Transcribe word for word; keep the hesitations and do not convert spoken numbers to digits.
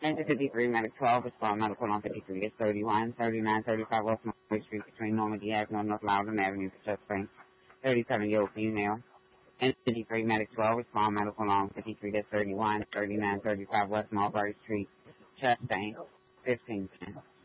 Engine fifty-three, Medic twelve, respond medical on fifty-three, it's thirty-one, thirty-nine, thirty-five West Norway Street between Normandy Avenue and North Loudon Avenue for chest pain. thirty-seven-year-old female. Engine fifty-three, Medic twelve, respond medical on fifty-three, that's thirty-one, thirty-nine, thirty-five West Mulberry Street, chest pain. fifteen ten.